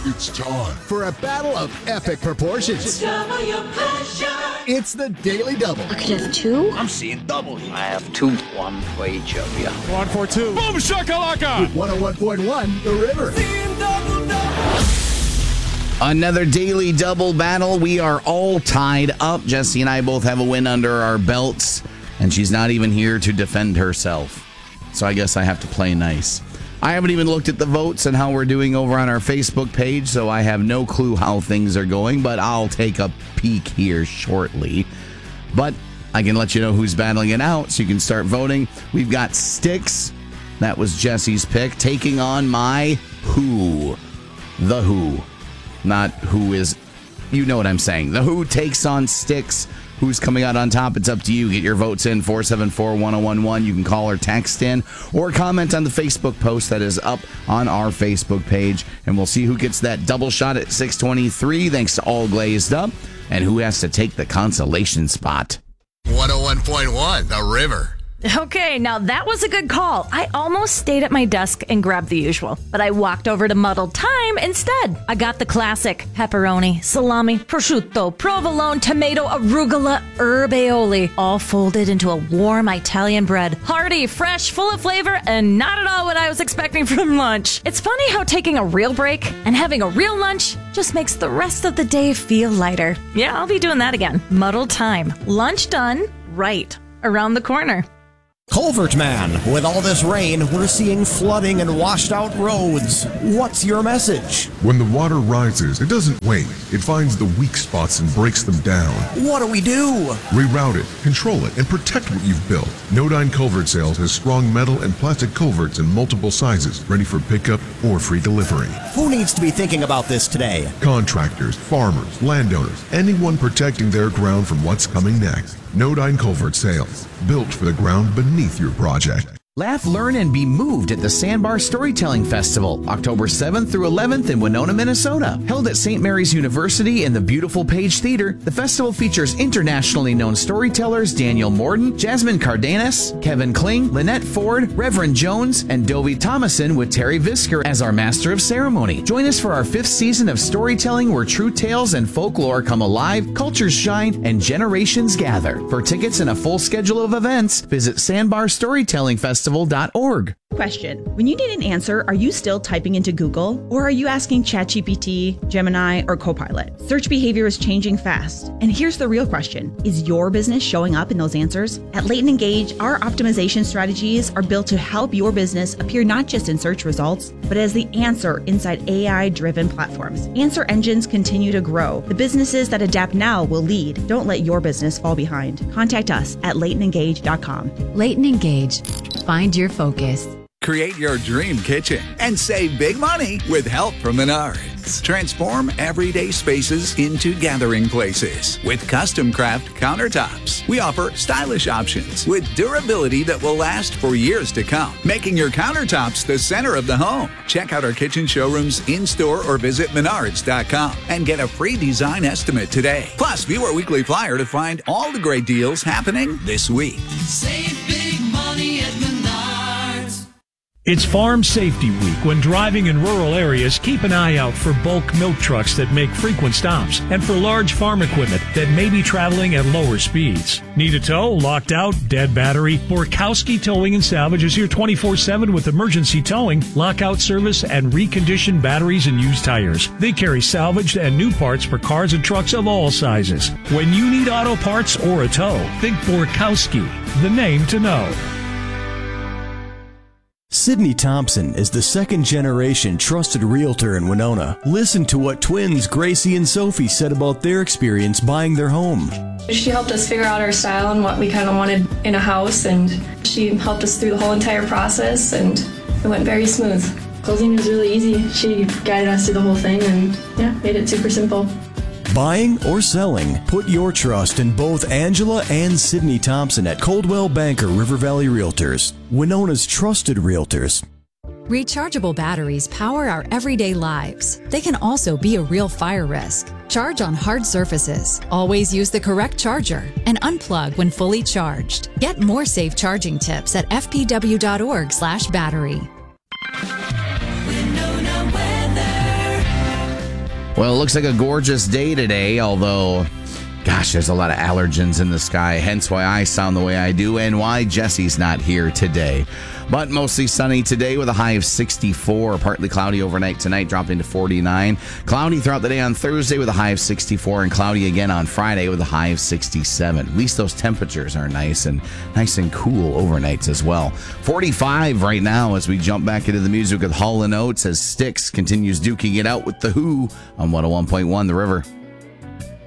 It's time for a battle of epic proportions. Discover your passion. It's the Daily Double. I could have two. I'm seeing double here. I have two. One for each of you. 1 for 2. Boom shakalaka! With 101.1 The River. Another Daily Double battle. We are all tied up. Jesse and I both have a win under our belts, and she's not even here to defend herself. So I guess I have to play nice. I haven't even looked at the votes and how we're doing over on our Facebook page, so I have no clue how things are going, but I'll take a peek here shortly. But I can let you know who's battling it out, so you can start voting. We've got Styx. That was Jesse's pick, taking on my Who. The Who. Not who is, you know what I'm saying. The Who takes on Styx. Who's coming out on top? It's up to you. Get your votes in, 474-1011. You can call or text in or comment on the Facebook post that is up on our Facebook page. And we'll see who gets that double shot at 623, thanks to All Glazed Up, and who has to take the consolation spot. 101.1 The River. Okay, now that was a good call. I almost stayed at my desk and grabbed the usual, but I walked over to Muddled Time instead. I got the classic pepperoni, salami, prosciutto, provolone, tomato, arugula, herb aioli, all folded into a warm Italian bread. Hearty, fresh, full of flavor, and not at all what I was expecting from lunch. It's funny how taking a real break and having a real lunch just makes the rest of the day feel lighter. Yeah, I'll be doing that again. Muddled Time. Lunch done, right around the corner. Culvert Man, with all this rain, we're seeing flooding and washed out roads. What's your message? When the water rises, it doesn't wait. It finds the weak spots and breaks them down. What do we do? Reroute it, control it, and protect what you've built. Nodine Culvert Sales has strong metal and plastic culverts in multiple sizes, ready for pickup or free delivery. Who needs to be thinking about this today? Contractors, farmers, landowners, anyone protecting their ground from what's coming next. Nodine Culvert Sales, built for the ground beneath your project. Laugh, learn, and be moved at the Sandbar Storytelling Festival, October 7th through 11th in Winona, Minnesota. Held at St. Mary's University in the beautiful Page Theater, the festival features internationally known storytellers Daniel Morden, Jasmine Cardenas, Kevin Kling, Lynette Ford, Reverend Jones, and Dovie Thomason with Terry Visker as our Master of Ceremony. Join us for our 5th season of storytelling where true tales and folklore come alive, cultures shine, and generations gather. For tickets and a full schedule of events, visit sandbarstorytellingfestival.org. Question. When you need an answer, are you still typing into Google? Or are you asking ChatGPT, Gemini, or Copilot? Search behavior is changing fast. And here's the real question. Is your business showing up in those answers? At Leighton Engage, our optimization strategies are built to help your business appear not just in search results, but as the answer inside AI-driven platforms. Answer engines continue to grow. The businesses that adapt now will lead. Don't let your business fall behind. Contact us at LeightonEngage.com. Leighton Engage. Find your focus. Create your dream kitchen and save big money with help from Menards. Transform everyday spaces into gathering places with custom craft countertops. We offer stylish options with durability that will last for years to come, making your countertops the center of the home. Check out our kitchen showrooms in-store or visit Menards.com and get a free design estimate today. Plus, view our weekly flyer to find all the great deals happening this week. Save big money at Menards. It's Farm Safety Week. When driving in rural areas, keep an eye out for bulk milk trucks that make frequent stops and for large farm equipment that may be traveling at lower speeds. Need a tow? Locked out? Dead battery? Borkowski Towing and Salvage is here 24/7 with emergency towing, lockout service, and reconditioned batteries and used tires. They carry salvaged and new parts for cars and trucks of all sizes. When you need auto parts or a tow, think Borkowski, the name to know. Sydney Thompson is the second-generation trusted realtor in Winona. Listen to what twins Gracie and Sophie said about their experience buying their home. She helped us figure out our style and what we kind of wanted in a house, and she helped us through the whole entire process, and it went very smooth. Closing was really easy. She guided us through the whole thing and, made it super simple. Buying or selling, put your trust in both Angela and Sydney Thompson at Coldwell Banker River Valley Realtors, Winona's trusted realtors. Rechargeable batteries power our everyday lives. They can also be a real fire risk. Charge on hard surfaces. Always use the correct charger and unplug when fully charged. Get more safe charging tips at fpw.org/battery. Well, it looks like a gorgeous day today, although, gosh, there's a lot of allergens in the sky, hence why I sound the way I do and why Jesse's not here today. But mostly sunny today with a high of 64. Partly cloudy overnight tonight, dropping to 49. Cloudy throughout the day on Thursday with a high of 64, and cloudy again on Friday with a high of 67. At least those temperatures are nice and cool overnights as well. 45 right now as we jump back into the music with Hall & Oates as Styx continues duking it out with The Who on 101.1 The River.